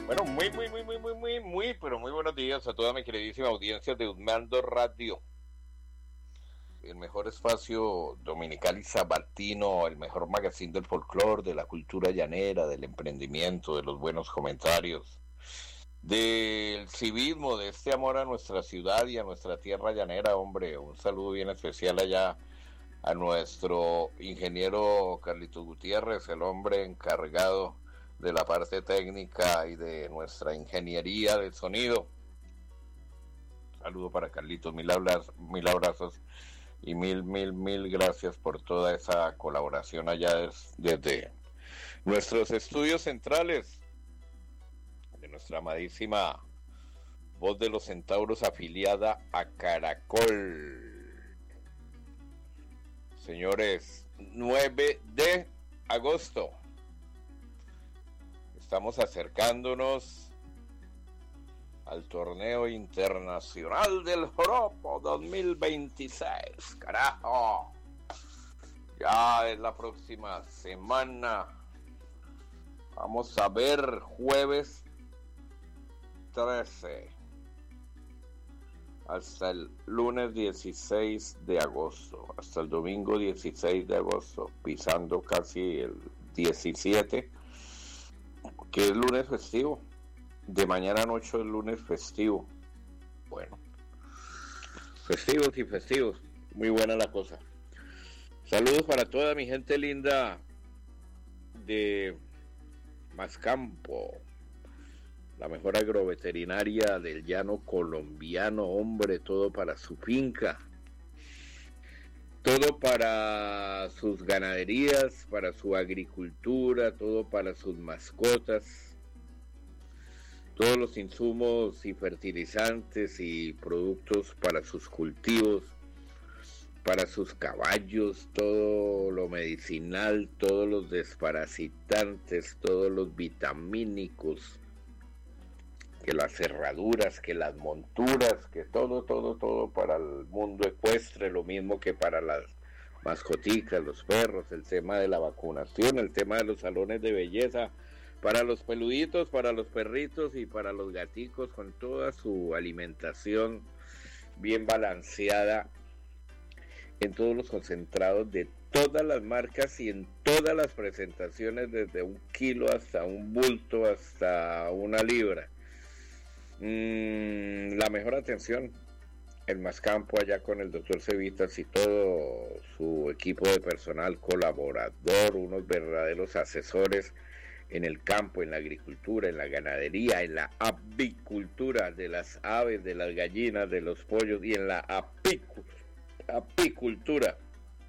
Bueno, pero muy buenos días a toda mi queridísima audiencia de Usmando Radio, el mejor espacio dominical y sabatino, el mejor magazine del folclore, de la cultura llanera, del emprendimiento, de los buenos comentarios, del civismo, de este amor a nuestra ciudad y a nuestra tierra llanera. Hombre, un saludo bien especial allá a nuestro ingeniero Carlitos Gutiérrez, el hombre encargado de la parte técnica y de nuestra ingeniería del sonido. Saludo para Carlitos, mil abrazos y mil gracias por toda esa colaboración allá desde nuestros estudios centrales de nuestra amadísima Voz de los Centauros afiliada a Caracol. Señores, 9 de agosto. Estamos acercándonos al torneo internacional del Joropo 2026. Carajo. Ya es la próxima semana. Vamos a ver jueves 13 hasta el lunes 16 de agosto, hasta el domingo 16 de agosto, pisando casi el 17, que es lunes festivo. De mañana a noche es lunes festivo. Bueno, festivos y festivos, muy buena la cosa. Saludos para toda mi gente linda de Mascampo, la mejor agroveterinaria del llano colombiano. Hombre, todo para su finca, todo para sus ganaderías, para su agricultura, todo para sus mascotas, todos los insumos y fertilizantes y productos para sus cultivos, para sus caballos, todo lo medicinal, todos los desparasitantes, todos los vitamínicos, que las cerraduras, que las monturas, que todo para el mundo ecuestre, lo mismo que para las mascoticas, los perros, el tema de la vacunación, el tema de los salones de belleza, para los peluditos, para los perritos y para los gaticos, con toda su alimentación bien balanceada, en todos los concentrados de todas las marcas y en todas las presentaciones, desde 1 kilo hasta un bulto, hasta 1 libra. La mejor atención, el Mascampo, allá con el doctor Cevitas y todo su equipo de personal colaborador, unos verdaderos asesores en el campo, en la agricultura, en la ganadería, en la avicultura de las aves, de las gallinas, de los pollos, y en la apicultura,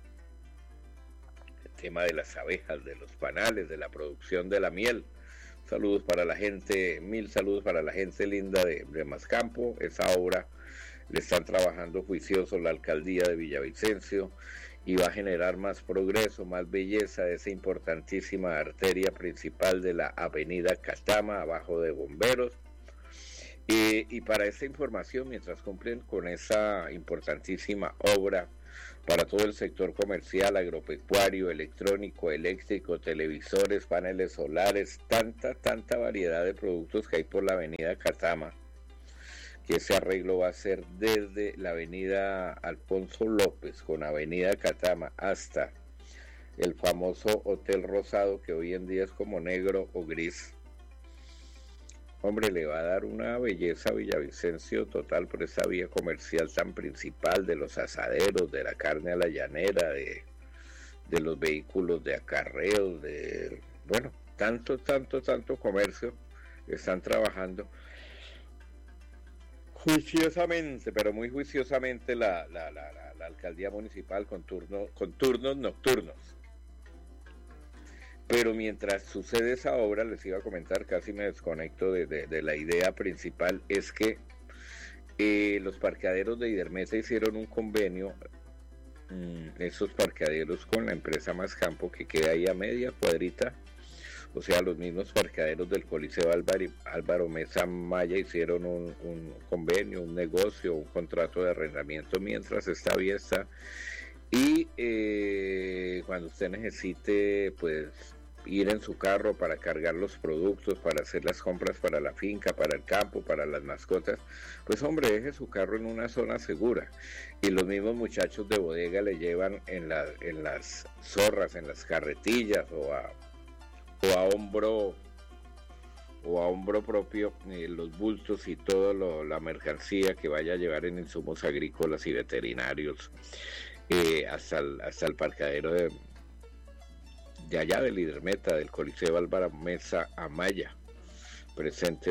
el tema de las abejas, de los panales, de la producción de la miel. Saludos para la gente, 1000 saludos para la gente linda de Mascampo. Esa obra le están trabajando juicioso la alcaldía de Villavicencio y va a generar más progreso, más belleza de esa importantísima arteria principal de la avenida Catama, abajo de Bomberos. Y para esta información, mientras cumplen con esa importantísima obra, para todo el sector comercial, agropecuario, electrónico, eléctrico, televisores, paneles solares, tanta variedad de productos que hay por la avenida Catama, que ese arreglo va a ser desde la avenida Alfonso López con avenida Catama hasta el famoso Hotel Rosado, que hoy en día es como negro o gris. Hombre, le va a dar una belleza a Villavicencio total por esa vía comercial tan principal, de los asaderos, de la carne a la llanera, de los vehículos de acarreos, de, bueno, tanto comercio. Están trabajando juiciosamente, pero muy juiciosamente la alcaldía municipal con turnos nocturnos. Pero mientras sucede esa obra, les iba a comentar, casi me desconecto de la idea principal, es que los parqueaderos de Idermesa hicieron un convenio, esos parqueaderos, con la empresa Mascampo, que queda ahí a media cuadrita, o sea, los mismos parqueaderos del Coliseo Álvaro Mesa Maya hicieron un convenio, un negocio, un contrato de arrendamiento mientras esta vía está. Y cuando usted necesite, pues, ir en su carro para cargar los productos, para hacer las compras para la finca, para el campo, para las mascotas, pues hombre, deje su carro en una zona segura. Y los mismos muchachos de bodega le llevan en las zorras, en las carretillas o a hombro propio los bultos y toda la mercancía que vaya a llevar en insumos agrícolas y veterinarios hasta el parqueadero de allá del Lidermeta, del Coliseo Álvaro Mesa Amaya. Presente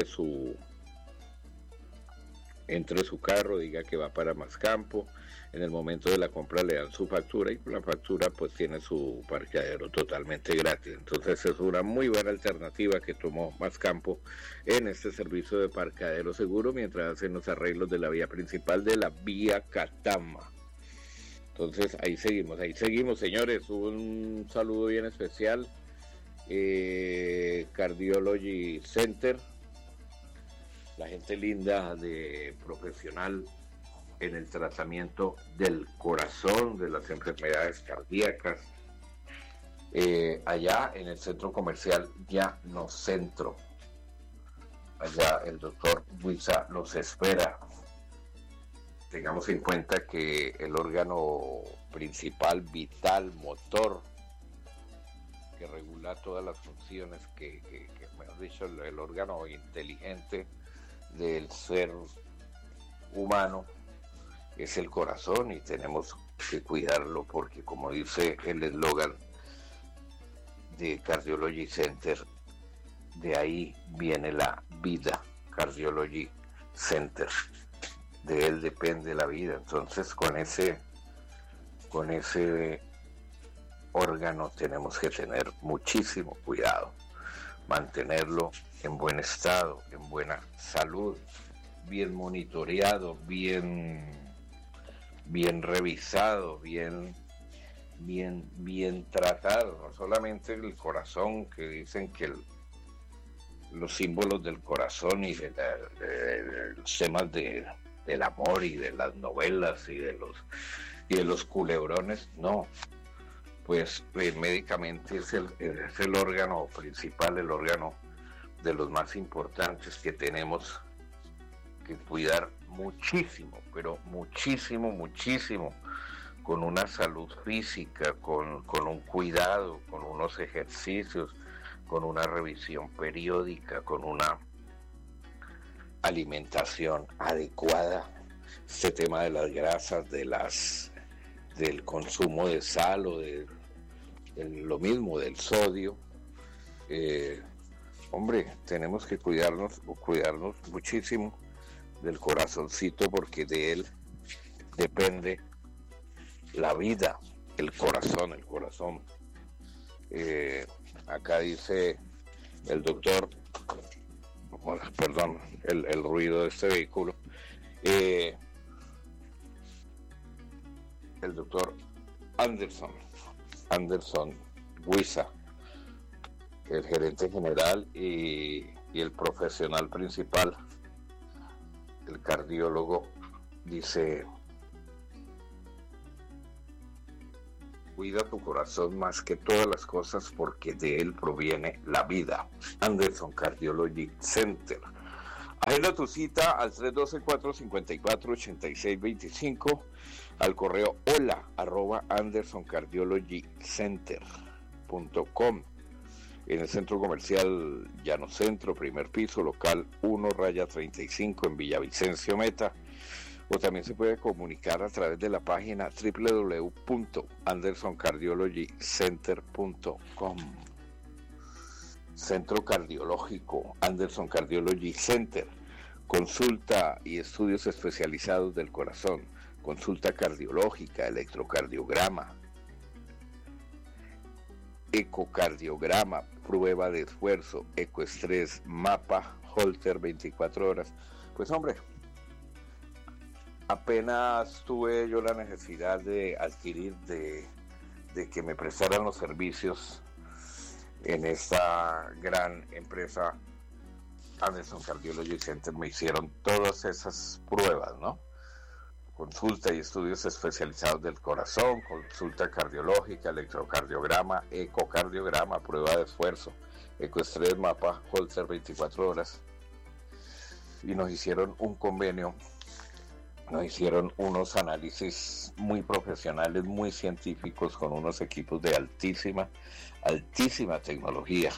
entre su carro, diga que va para Mascampo. En el momento de la compra le dan su factura y con la factura pues tiene su parqueadero totalmente gratis. Entonces es una muy buena alternativa que tomó Mascampo en este servicio de parqueadero seguro mientras hacen los arreglos de la vía principal de la vía Catama. Entonces ahí seguimos señores. Un saludo bien especial. Cardiology Center, la gente linda de profesional en el tratamiento del corazón, de las enfermedades cardíacas, allá en el centro comercial Llano Centro. Allá el doctor Huiza los espera. Tengamos en cuenta que el órgano principal, vital, motor, que regula todas las funciones, que mejor dicho, el órgano inteligente del ser humano es el corazón, y tenemos que cuidarlo porque, como dice el eslogan de Cardiology Center, de ahí viene la vida. Cardiology Center, de él depende la vida. Entonces con ese órgano tenemos que tener muchísimo cuidado, mantenerlo en buen estado, en buena salud, bien monitoreado, bien revisado, bien tratado. No solamente el corazón, que dicen que los símbolos del corazón y de los temas del amor y de las novelas y de los culebrones, no. Pues médicamente es el órgano principal, el órgano de los más importantes que tenemos que cuidar muchísimo, pero muchísimo, con una salud física, con un cuidado, con unos ejercicios, con una revisión periódica, con una alimentación adecuada. Este tema de las grasas, del consumo de sal o de lo mismo del sodio, hombre, tenemos que cuidarnos muchísimo del corazoncito, porque de él depende la vida, el corazón. Acá dice el doctor, perdón, el ruido de este vehículo, el doctor Anderson Huiza, el gerente general y el profesional principal, el cardiólogo, dice: cuida tu corazón más que todas las cosas, porque de él proviene la vida. Anderson Cardiology Center. Agenda tu cita al 312-454-8625, al correo hola@andersoncardiologycenter.com, en el centro comercial Llano Centro, primer piso, local 1-35, en Villavicencio Meta. O también se puede comunicar a través de la página www.andersoncardiologycenter.com. Centro Cardiológico Anderson Cardiology Center. Consulta y estudios especializados del corazón, consulta cardiológica, electrocardiograma, ecocardiograma, prueba de esfuerzo, ecoestrés, mapa, Holter 24 horas. Pues hombre, apenas tuve yo la necesidad de adquirir, de que me prestaran los servicios en esta gran empresa Anderson Cardiology Center, me hicieron todas esas pruebas, ¿no? consulta y estudios especializados del corazón, consulta cardiológica, electrocardiograma, ecocardiograma, prueba de esfuerzo, ecoestrés, mapa, Holter 24 horas. Y nos hicieron un convenio, nos hicieron unos análisis muy profesionales, muy científicos, con unos equipos de altísima tecnología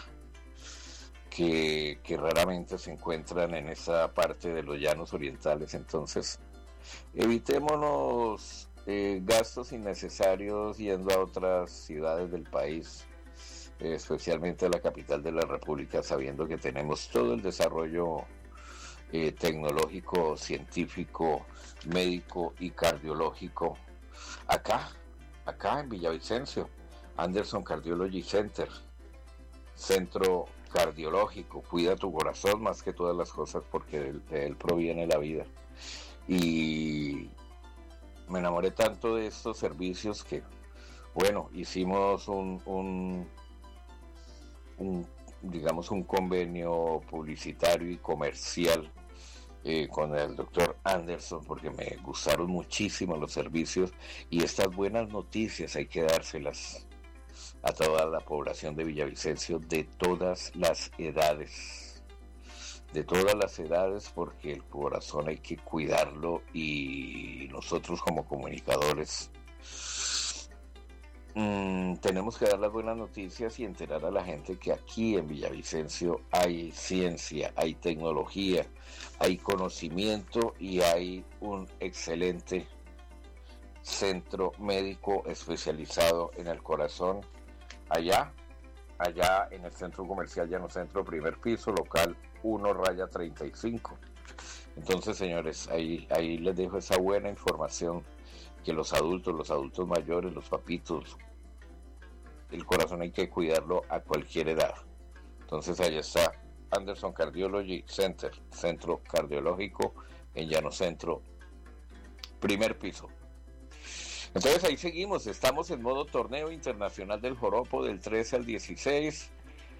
que raramente se encuentran en esa parte de los llanos orientales. Entonces, evitémonos gastos innecesarios yendo a otras ciudades del país, especialmente a la capital de la República, sabiendo que tenemos todo el desarrollo tecnológico, científico, médico y cardiológico acá en Villavicencio. Anderson Cardiology Center, centro cardiológico. Cuida tu corazón más que todas las cosas, porque de él proviene la vida. Y me enamoré tanto de estos servicios que, bueno, hicimos un convenio publicitario y comercial con el doctor Anderson, porque me gustaron muchísimo los servicios, y estas buenas noticias hay que dárselas a toda la población de Villavicencio, de todas las edades, porque el corazón hay que cuidarlo, y nosotros como comunicadores tenemos que dar las buenas noticias y enterar a la gente que aquí en Villavicencio hay ciencia, hay tecnología, hay conocimiento y hay un excelente centro médico especializado en el corazón, allá en el centro comercial Llano Centro, primer piso, local 1-35. Entonces, señores, ahí les dejo esa buena información, que los adultos mayores, los papitos, el corazón hay que cuidarlo a cualquier edad. Entonces, allá está Anderson Cardiology Center, centro cardiológico en Llano Centro, primer piso. Entonces ahí seguimos, estamos en modo torneo internacional del joropo del 13 al 16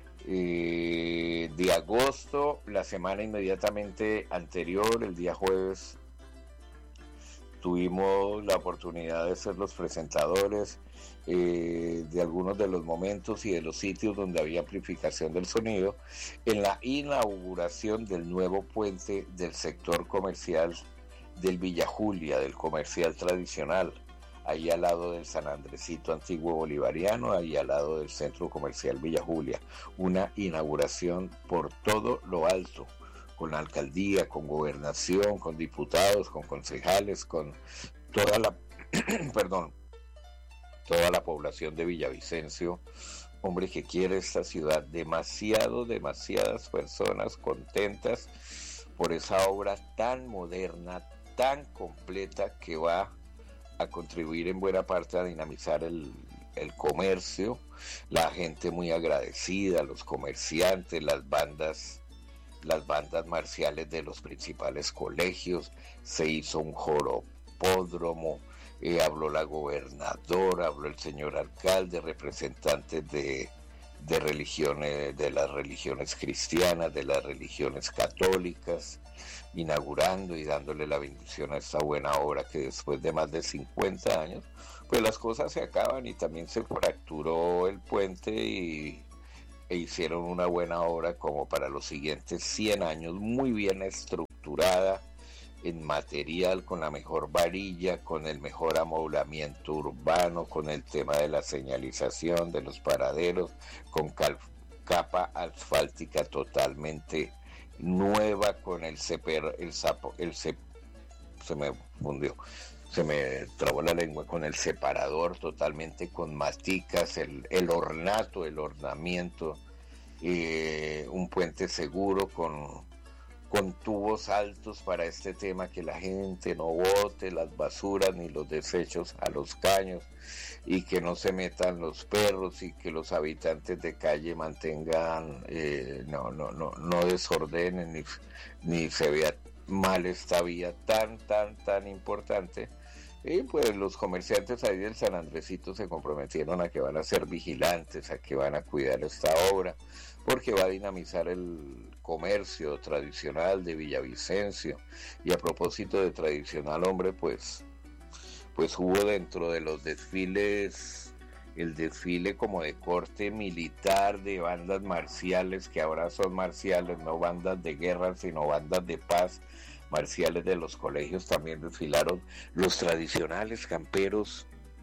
de agosto. La semana inmediatamente anterior, el día jueves, tuvimos la oportunidad de ser los presentadores de algunos de los momentos y de los sitios donde había amplificación del sonido en la inauguración del nuevo puente del sector comercial del Villa Julia, del comercial tradicional, ahí al lado del San Andresito antiguo bolivariano, ahí al lado del centro comercial Villa Julia. Una inauguración por todo lo alto, con la alcaldía, con gobernación, con diputados, con concejales, con toda la toda la población de Villavicencio. Hombre, que quiere esta ciudad, demasiadas personas contentas por esa obra tan moderna, tan completa, que va a contribuir en buena parte a dinamizar el comercio. La gente muy agradecida, los comerciantes, las bandas marciales de los principales colegios. Se hizo un joropódromo, habló la gobernadora, habló el señor alcalde, representantes de religiones, de las religiones cristianas, de las religiones católicas, inaugurando y dándole la bendición a esta buena obra, que después de más de 50 años, pues las cosas se acaban, y también se fracturó el puente e hicieron una buena obra como para los siguientes 100 años, muy bien estructurada en material, con la mejor varilla, con el mejor amoblamiento urbano, con el tema de la señalización de los paraderos, con capa asfáltica totalmente nueva, con se me fundió, se me trabó la lengua, con el separador totalmente con maticas, el ornamiento, un puente seguro con tubos altos para este tema, que la gente no bote las basuras ni los desechos a los caños, y que no se metan los perros, y que los habitantes de calle mantengan, no desordenen ni se vea mal esta vía tan importante. Y pues los comerciantes ahí del San Andresito se comprometieron a que van a ser vigilantes, a que van a cuidar esta obra, porque va a dinamizar el comercio tradicional de Villavicencio. Y a propósito de tradicional, hombre, pues pues hubo dentro de los desfiles el desfile como de corte militar de bandas marciales, que ahora son marciales, no bandas de guerra, sino bandas de paz, marciales de los colegios. También desfilaron los tradicionales camperos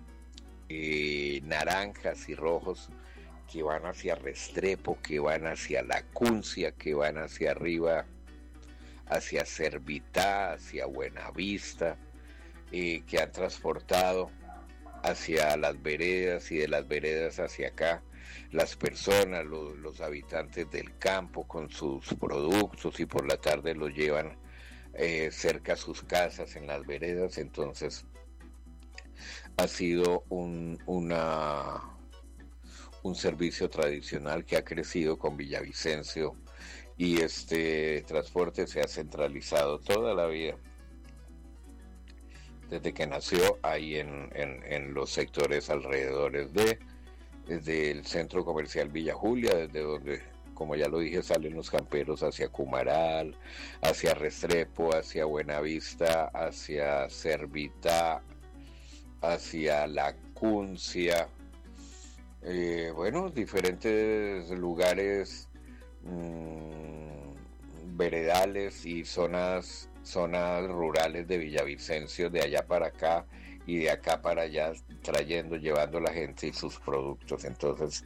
naranjas y rojos, que van hacia Restrepo, que van hacia La Cuncia, que van hacia arriba, hacia Servitá, hacia Buenavista, que han transportado hacia las veredas y de las veredas hacia acá las personas, los habitantes del campo con sus productos, y por la tarde los llevan cerca a sus casas en las veredas. Entonces ha sido un servicio tradicional que ha crecido con Villavicencio, y este transporte se ha centralizado toda la vida desde que nació ahí en los sectores alrededores del centro comercial Villa Julia, desde donde, como ya lo dije, salen los camperos hacia Cumaral, hacia Restrepo, hacia Buenavista, hacia Servitá, hacia La Cuncia, bueno, diferentes lugares, veredales y zonas rurales de Villavicencio, de allá para acá y de acá para allá, llevando la gente y sus productos. Entonces,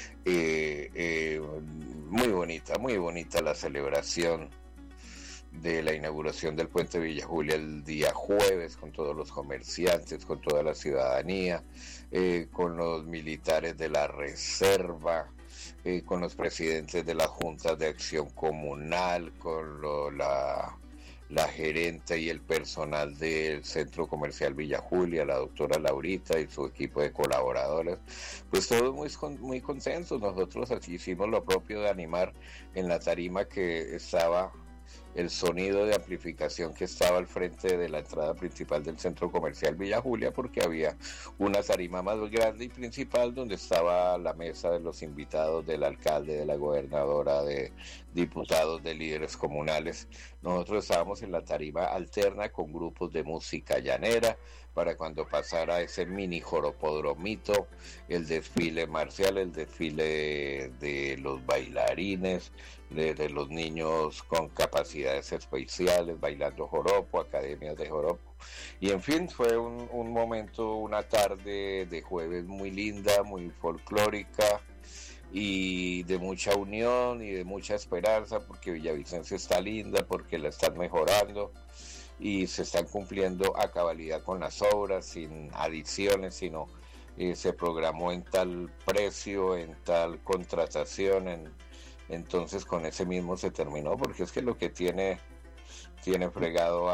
muy bonita la celebración de la inauguración del puente Villa Julia el día jueves, con todos los comerciantes, con toda la ciudadanía, con los militares de la reserva, con los presidentes de las juntas de acción comunal, con la gerente y el personal del Centro Comercial Villa Julia, la doctora Laurita y su equipo de colaboradores, pues todos muy contentos. Nosotros así hicimos lo propio de animar en la tarima que estaba, el sonido de amplificación que estaba al frente de la entrada principal del Centro Comercial Villa Julia, porque había una tarima más grande y principal donde estaba la mesa de los invitados, del alcalde, de la gobernadora, de diputados, de líderes comunales. Nosotros estábamos en la tarima alterna con grupos de música llanera, para cuando pasara ese mini joropodromito, el desfile marcial, el desfile de los bailarines, de los niños con capacidades especiales, bailando joropo, academias de joropo. Y en fin, fue un momento, una tarde de jueves muy linda, muy folclórica, y de mucha unión y de mucha esperanza, porque Villavicencio está linda, porque la están mejorando y se están cumpliendo a cabalidad con las obras, sin adiciones, sino se programó en tal precio, en tal contratación, entonces con ese mismo se terminó, porque es que lo que tiene fregado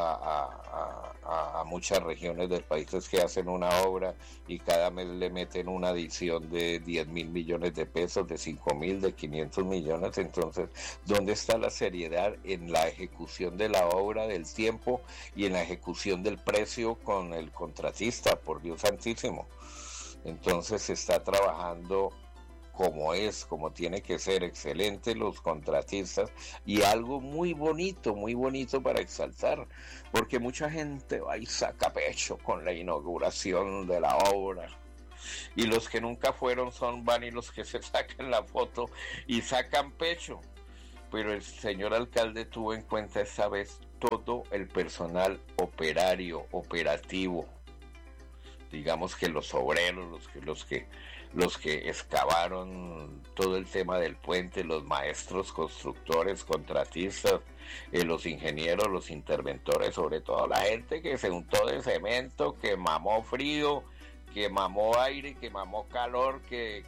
a muchas regiones del país es que hacen una obra y cada mes le meten una adición de 10.000 millones de pesos, de 5.000, de 500 millones. Entonces, ¿dónde está la seriedad en la ejecución de la obra, del tiempo y en la ejecución del precio con el contratista? Por Dios santísimo. Entonces se está trabajando como tiene que ser, excelente los contratistas, y algo muy bonito para exaltar, porque mucha gente va y saca pecho con la inauguración de la obra, y los que nunca fueron van y los que se sacan la foto y sacan pecho, pero el señor alcalde tuvo en cuenta esta vez todo el personal operativo, digamos que los obreros, los que excavaron todo el tema del puente, los maestros constructores, contratistas, los ingenieros, los interventores, sobre todo la gente que se untó de cemento, que mamó frío, que mamó aire, que mamó calor, que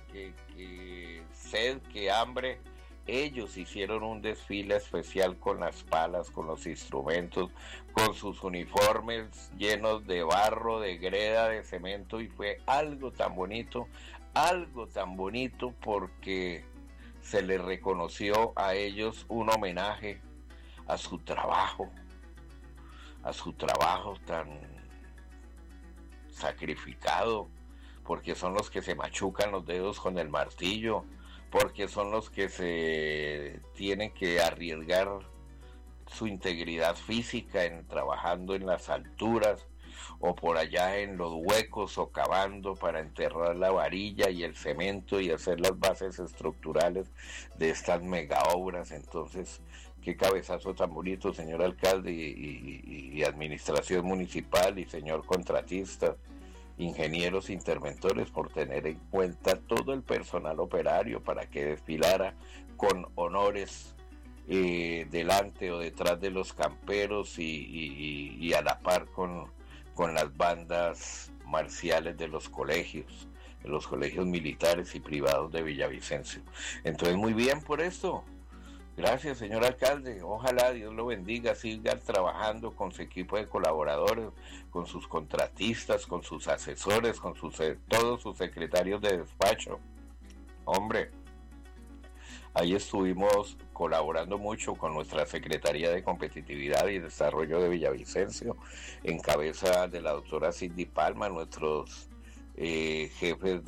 sed, que hambre. Ellos hicieron un desfile especial con las palas, con los instrumentos, con sus uniformes llenos de barro, de greda, de cemento, y fue algo tan bonito porque se les reconoció a ellos un homenaje a su trabajo tan sacrificado, porque son los que se machucan los dedos con el martillo, porque son los que se tienen que arriesgar su integridad física trabajando en las alturas, o por allá en los huecos o cavando para enterrar la varilla y el cemento y hacer las bases estructurales de estas mega obras. Entonces, qué cabezazo tan bonito, señor alcalde y administración municipal y señor contratista, ingenieros interventores, por tener en cuenta todo el personal operario para que desfilara con honores delante o detrás de los camperos y a la par con las bandas marciales de los colegios militares y privados de Villavicencio. Entonces, muy bien por esto. Gracias, señor alcalde. Ojalá Dios lo bendiga, siga trabajando con su equipo de colaboradores, con sus contratistas, con sus asesores, con todos sus secretarios de despacho. Hombre, ahí estuvimos colaborando mucho con nuestra Secretaría de Competitividad y Desarrollo de Villavicencio, en cabeza de la doctora Cindy Palma, nuestros jefes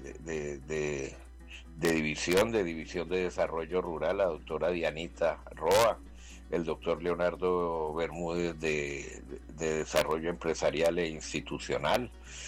de División de Desarrollo Rural, la doctora Dianita Roa, el doctor Leonardo Bermúdez de Desarrollo Empresarial e Institucional,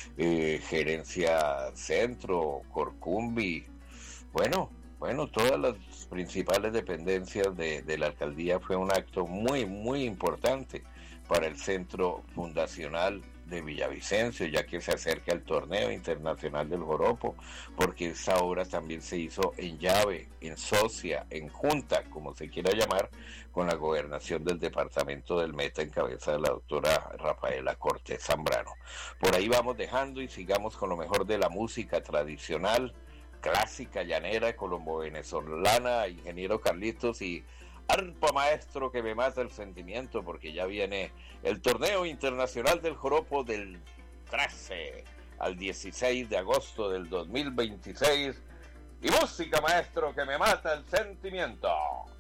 Gerencia Centro, Corcumbi, bueno, todas las principales dependencias de la alcaldía. Fue un acto muy, muy importante para el centro fundacional de Villavicencio, ya que se acerca el torneo internacional del joropo, porque esta obra también se hizo en llave, en socia, en junta, como se quiera llamar, con la gobernación del departamento del Meta, en cabeza de la doctora Rafaela Cortés Zambrano. Por ahí vamos dejando y sigamos con lo mejor de la música tradicional, clásica, llanera, colombo-venezolana, ingeniero Carlitos, y arpa maestro que me mata el sentimiento, porque ya viene el torneo internacional del joropo del 13 al 16 de agosto del 2026, y música, maestro, que me mata el sentimiento.